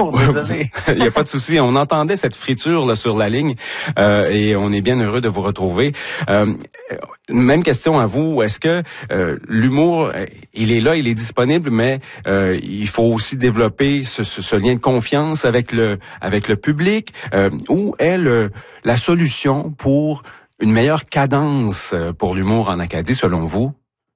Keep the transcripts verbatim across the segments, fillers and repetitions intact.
retour, désolé. Il n'y a pas de souci. On entendait cette friture là sur la ligne euh, et on est bien heureux de vous retrouver. Euh, même question à vous. Est-ce que euh, l'humour, il est là, il est disponible, mais euh, il faut aussi développer ce, ce, ce lien de confiance avec le avec le public. Euh, où est le, la solution pour une meilleure cadence pour l'humour en Acadie, selon vous?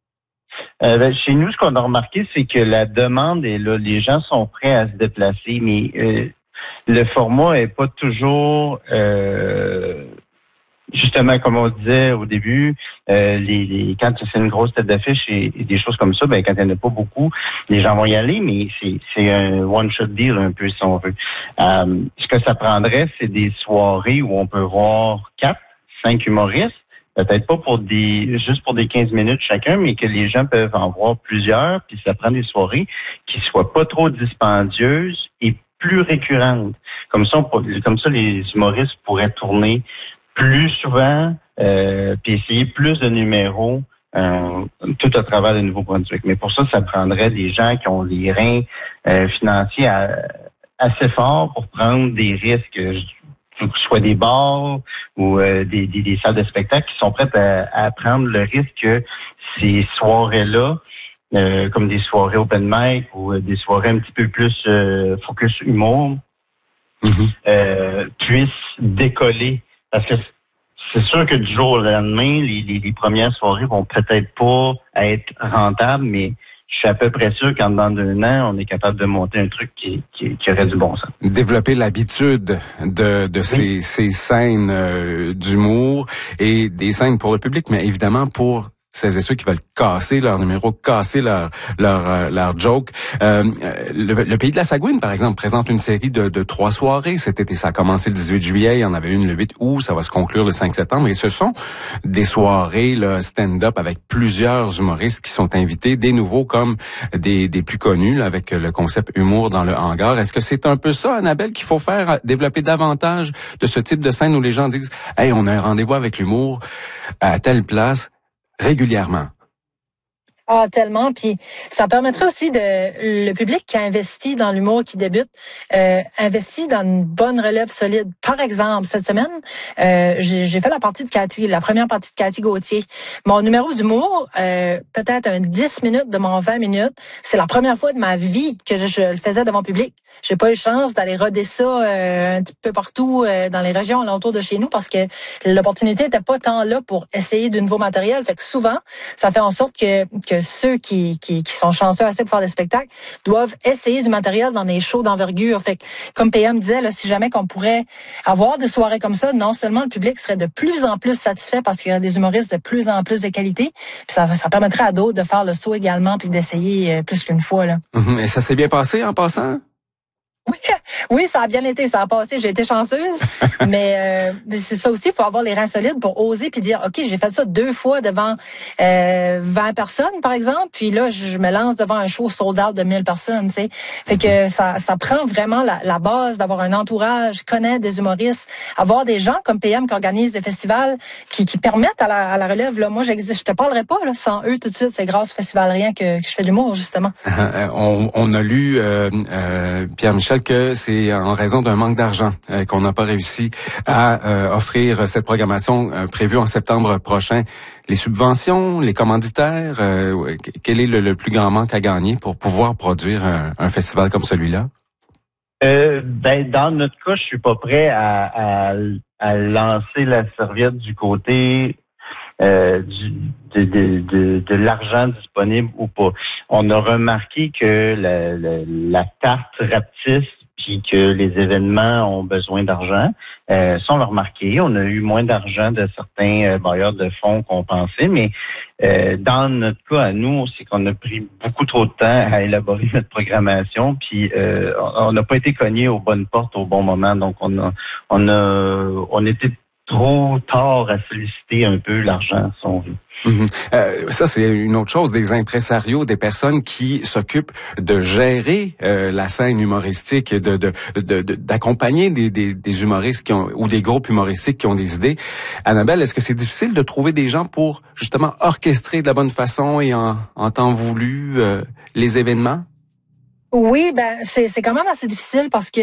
Euh, ben, chez nous, ce qu'on a remarqué, c'est que la demande est là. Les gens sont prêts à se déplacer, mais euh, le format est pas toujours euh, justement comme on disait au début. Euh, les, les quand c'est une grosse tête d'affiche et, et des choses comme ça, ben quand il n'y en a pas beaucoup, les gens vont y aller, mais c'est c'est un one shot deal un peu si on veut. Euh, ce que ça prendrait, c'est des soirées où on peut voir quatre, cinq humoristes. Peut-être pas pour des juste pour des quinze minutes chacun, mais que les gens peuvent en voir plusieurs, puis ça prend des soirées qui soient pas trop dispendieuses et plus récurrentes. Comme ça, on, comme ça, les humoristes pourraient tourner plus souvent, euh, puis essayer plus de numéros euh, tout à travers le Nouveau-Brunswick. Mais pour ça, ça prendrait des gens qui ont les reins euh, financiers à, assez forts pour prendre des risques. Que ce soit des bars ou euh, des, des, des salles de spectacle qui sont prêtes à, à prendre le risque que ces soirées-là, euh, comme des soirées open mic ou euh, des soirées un petit peu plus euh, focus humour, mm-hmm. euh, puissent décoller. Parce que c'est sûr que du jour au lendemain, les, les, les premières soirées vont peut-être pas être rentables, mais je suis à peu près sûr qu'en dedans d'un an, on est capable de monter un truc qui, qui, qui aurait du bon sens. Développer l'habitude de, de oui. ces, ces scènes euh, d'humour et des scènes pour le public, mais évidemment pour celles et ceux qui veulent casser leur numéro, casser leur leur euh, leur joke. Euh, le, le Pays de la Sagouine, par exemple, présente une série de, de trois soirées cet été. Ça a commencé le dix-huit juillet, il y en avait une le huit août, ça va se conclure le cinq septembre. Et ce sont des soirées là, stand-up avec plusieurs humoristes qui sont invités, des nouveaux comme des, des plus connus, là, avec le concept humour dans le hangar. Est-ce que c'est un peu ça, Annabelle, qu'il faut faire, développer davantage de ce type de scène où les gens disent « Hey, on a un rendez-vous avec l'humour à telle place », régulièrement? Ah, tellement. Puis ça permettrait aussi de le public qui a investi dans l'humour, qui débute, euh, investit dans une bonne relève solide. Par exemple, cette semaine, euh, j'ai, j'ai fait la partie de Cathy, la première partie de Cathy Gauthier. Mon numéro d'humour, euh, peut-être un dix minutes de mon vingt minutes. C'est la première fois de ma vie que je, je le faisais devant public. J'ai pas eu chance d'aller roder ça euh, un petit peu partout euh, dans les régions alentour de chez nous parce que l'opportunité était pas tant là pour essayer de nouveaux matériels. Fait que souvent, ça fait en sorte que, que ceux qui, qui, qui sont chanceux assez pour faire des spectacles doivent essayer du matériel dans des shows d'envergure. Fait que, comme P M disait, là, si jamais qu'on pourrait avoir des soirées comme ça, non seulement le public serait de plus en plus satisfait parce qu'il y a des humoristes de plus en plus de qualité, puis ça, ça permettrait à d'autres de faire le saut également puis d'essayer plus qu'une fois, là. Mmh, et ça s'est bien passé en passant? Oui, oui, ça a bien été, ça a passé, j'ai été chanceuse, mais euh, c'est ça aussi, il faut avoir les reins solides pour oser puis dire, ok, j'ai fait ça deux fois devant euh, vingt personnes, par exemple, puis là, je me lance devant un show sold out de mille personnes, tu sais. Fait que ça, ça prend vraiment la, la base d'avoir un entourage, connaître des humoristes, avoir des gens comme P M qui organisent des festivals qui, qui permettent à la, à la relève, là, moi, j'existe, je te parlerai pas là, sans eux tout de suite, c'est grâce au Festival Rien que, que je fais de l'humour, justement. on, on a lu euh, euh, Pierre-Michel que c'est en raison d'un manque d'argent euh, qu'on n'a pas réussi à euh, offrir cette programmation euh, prévue en septembre prochain. Les subventions, les commanditaires, euh, quel est le, le plus grand manque à gagner pour pouvoir produire un, un festival comme celui-là? Euh, ben, dans notre cas, je suis pas prêt à, à, à lancer la serviette du côté Euh, du, de, de, de, de l'argent disponible ou pas. On a remarqué que la, la, la tarte rapetisse puis que les événements ont besoin d'argent. Euh, ça, on l'a remarqué. On a eu moins d'argent de certains euh, bailleurs de fonds qu'on pensait, mais euh, dans notre cas, à nous, c'est qu'on a pris beaucoup trop de temps à élaborer notre programmation, puis euh, on n'a pas été cogné aux bonnes portes au bon moment. Donc, on a, on a, on était trop tard à solliciter un peu l'argent, si on veut. Mmh. Euh, ça, c'est une autre chose, des impresarios, des personnes qui s'occupent de gérer euh, la scène humoristique, de, de, de, de d'accompagner des, des, des humoristes qui ont, ou des groupes humoristiques qui ont des idées. Annabelle, est-ce que c'est difficile de trouver des gens pour justement orchestrer de la bonne façon et en, en temps voulu euh, les événements? Oui, ben c'est, c'est quand même assez difficile parce que